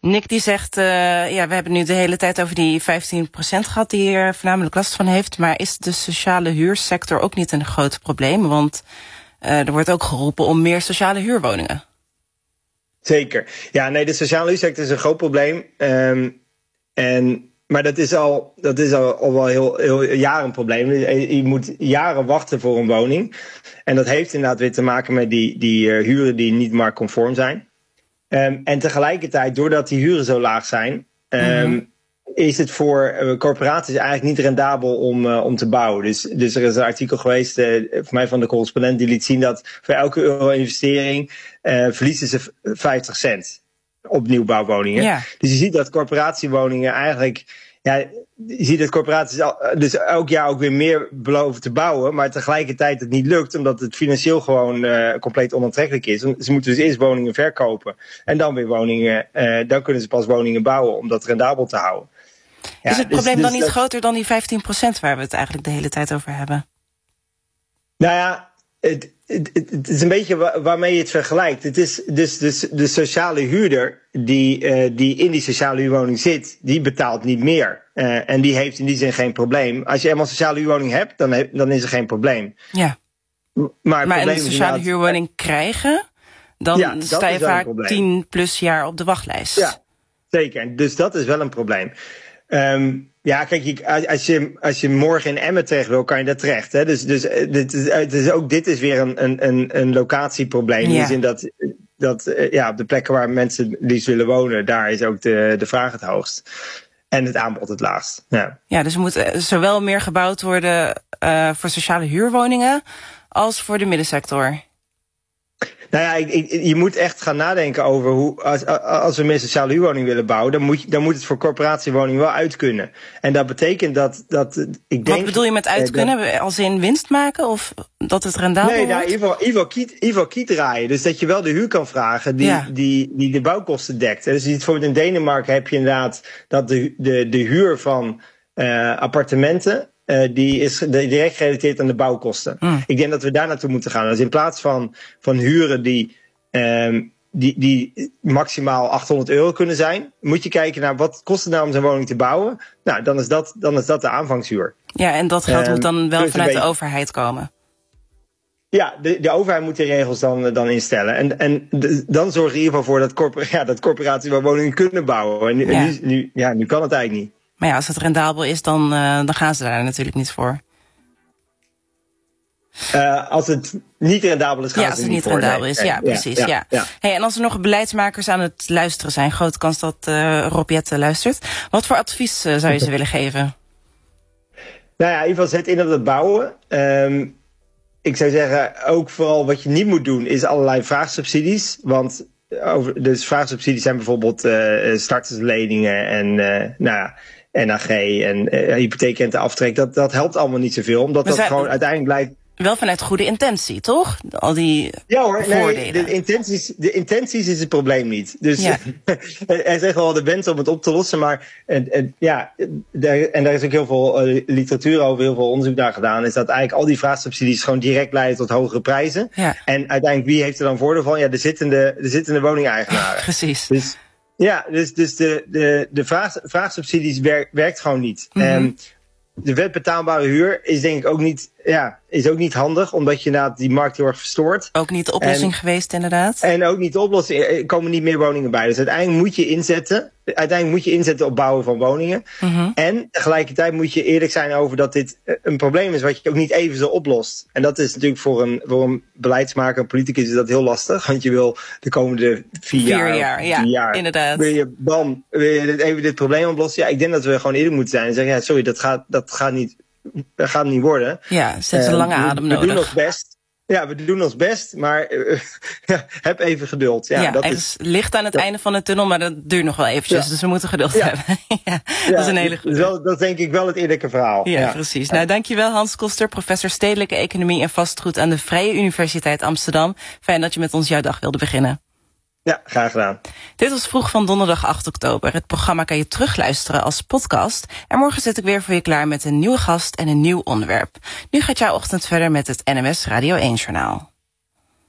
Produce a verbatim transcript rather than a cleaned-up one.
Nick die zegt, uh, ja, we hebben nu de hele tijd over die vijftien procent gehad die hier voornamelijk last van heeft. Maar is de sociale huursector ook niet een groot probleem? Want uh, er wordt ook geroepen om meer sociale huurwoningen. Zeker. Ja, nee, de sociale huursector is een groot probleem. Um, en, maar dat is al, dat is al, al wel heel, heel jaren een probleem. Je moet jaren wachten voor een woning. En dat heeft inderdaad weer te maken met die, die uh, huren die niet marktconform zijn. Um, en tegelijkertijd, doordat die huren zo laag zijn, um, mm-hmm. is het voor uh, corporaties eigenlijk niet rendabel om, uh, om te bouwen. Dus, dus er is een artikel geweest, uh, voor mij van de correspondent, die liet zien dat voor elke euro investering uh, verliezen ze vijftig cent op nieuwbouwwoningen. Ja. Dus je ziet dat corporatiewoningen eigenlijk, ja, je ziet dat corporaties al, dus elk jaar ook weer meer beloven te bouwen, maar tegelijkertijd het niet lukt, omdat het financieel gewoon uh, compleet onaantrekkelijk is. Ze moeten dus eerst woningen verkopen en dan weer woningen, uh, dan kunnen ze pas woningen bouwen om dat rendabel te houden. Ja, is het probleem dus, dan dus niet dat, groter dan die vijftien procent waar we het eigenlijk de hele tijd over hebben? Nou ja, het, het, het is een beetje waarmee je het vergelijkt. Het is dus, dus de sociale huurder die, uh, die in die sociale huurwoning zit, die betaalt niet meer. Uh, en die heeft in die zin geen probleem. Als je eenmaal een sociale huurwoning hebt, dan, heb, dan is er geen probleem. Ja. Maar, maar een sociale huurwoning krijgen, dan ja, sta je vaak tien plus jaar op de wachtlijst. Ja, zeker. Dus dat is wel een probleem. Um, ja, kijk, je, als, je, als je morgen in Emmen terecht wil, kan je daar terecht. Hè? Dus, dus dit is, het is ook dit is weer een, een, een locatieprobleem. Ja. In de zin dat, dat ja, op de plekken waar mensen liefst willen wonen, daar is ook de, de vraag het hoogst. En het aanbod het laagst. Ja, ja, dus er moet zowel meer gebouwd worden uh, voor sociale huurwoningen als voor de middensector. Nou ja, ik, ik, je moet echt gaan nadenken over hoe, als, als we meer sociale huurwoning willen bouwen, dan moet, je, dan moet het voor corporatiewoning wel uit kunnen. En dat betekent dat, dat ik denk. Wat bedoel je met uit kunnen? Dat, als in winst maken of dat het rendabel nee, wordt? Nee, nou, in ieder geval kiet, kiet draaien. Dus dat je wel de huur kan vragen die, ja. die, die de bouwkosten dekt. Dus bijvoorbeeld in Denemarken heb je inderdaad dat de, de, de huur van uh, appartementen, Uh, die is direct gerelateerd aan de bouwkosten. Mm. Ik denk dat we daar naartoe moeten gaan. Dus in plaats van, van huren die, um, die, die maximaal achthonderd euro kunnen zijn, moet je kijken naar wat kost het nou om zo'n woning te bouwen. Nou, dan is dat, dan is dat de aanvangshuur. Ja, en dat geld um, moet dan wel vanuit beetje, de overheid komen. Ja, de, de overheid moet die regels dan, dan instellen. En, en de, dan zorg je in ieder geval voor dat, corpora- ja, dat corporaties wel woningen kunnen bouwen. En nu, ja. Nu, nu, ja, nu kan het eigenlijk niet. Maar ja, als het rendabel is, dan, uh, dan gaan ze daar natuurlijk niet voor. Uh, als het niet rendabel is, gaan ja, ze als het niet niet voor. rendabel Nee, is, ja, nee, precies. Ja, ja, ja. Hey, en als er nog beleidsmakers aan het luisteren zijn, grote kans dat uh, Rob Jetten luistert. Wat voor advies uh, zou je ze willen geven? Nou ja, in ieder geval zet in op het bouwen. Um, ik zou zeggen, ook vooral wat je niet moet doen, is allerlei vraagsubsidies. Want over, dus vraagsubsidies zijn bijvoorbeeld uh, startersleningen en uh, nou ja, N H G en uh, hypotheekrenteaftrek. Dat, dat helpt allemaal niet zoveel, omdat dat gewoon uiteindelijk blijkt. Wel vanuit goede intentie, toch? Al die ja hoor, voordelen. Nee, de intenties, de intenties is het probleem niet. Dus ja. Er zegt wel de wens om het op te lossen, maar en, en, ja, daar, en daar is ook heel veel uh, literatuur over, heel veel onderzoek naar gedaan, is dat eigenlijk al die vraagsubsidies gewoon direct leiden tot hogere prijzen. Ja. En uiteindelijk, wie heeft er dan voordeel van? Ja, de zittende, de zittende woningeigenaren. Precies. Dus, ja, dus, dus de, de, de vraag, vraagsubsidies werkt, werkt gewoon niet. Mm-hmm. Um, de wet betaalbare huur is denk ik ook niet, ja, is ook niet handig, omdat je inderdaad die markt heel erg verstoort. Ook niet de oplossing en, geweest, inderdaad. En ook niet de oplossing, er komen niet meer woningen bij. Dus uiteindelijk moet je inzetten, uiteindelijk moet je inzetten op bouwen van woningen. Mm-hmm. En tegelijkertijd moet je eerlijk zijn over dat dit een probleem is wat je ook niet even zo oplost. En dat is natuurlijk voor een, voor een beleidsmaker, een politicus is dat heel lastig. Want je wil de komende vier, vier jaar, jaar, ja, jaar, inderdaad. Wil je, bam, wil je dit, even dit probleem oplossen? Ja, ik denk dat we gewoon eerlijk moeten zijn en zeggen, ja, sorry, dat gaat, dat gaat niet, dat gaat niet worden. Ja, zet een uh, lange adem we, nodig. We doen ons best. Ja, we doen ons best, maar uh, heb even geduld. Ja, ja dat er is licht aan het ja. einde van de tunnel, maar dat duurt nog wel eventjes. Ja. Dus we moeten geduld ja. hebben. ja, ja, dat is een hele goede. Dat, dat is denk ik wel het eerlijke verhaal. Ja, ja. precies. Nou, dankjewel Hans Koster, professor Stedelijke Economie en Vastgoed aan de Vrije Universiteit Amsterdam. Fijn dat je met ons jouw dag wilde beginnen. Ja, graag gedaan. Dit was Vroeg van donderdag acht oktober. Het programma kan je terugluisteren als podcast. En morgen zit ik weer voor je klaar met een nieuwe gast en een nieuw onderwerp. Nu gaat jouw ochtend verder met het N M S Radio één Journaal.